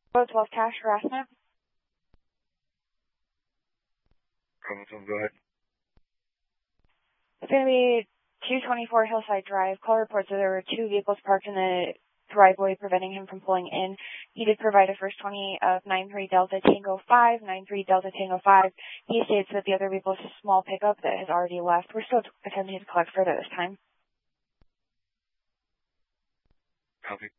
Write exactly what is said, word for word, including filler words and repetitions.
Both twelve cash harassment. Chromosomes, go ahead. It's going to be two twenty-four Hillside Drive. Call reports that there were two vehicles parked in the driveway preventing him from pulling in. He did provide a first twenty of nine three Delta Tango five, nine three Delta Tango five. He states that the other vehicle is a small pickup that has already left. We're still attempting to collect further this time. Copy.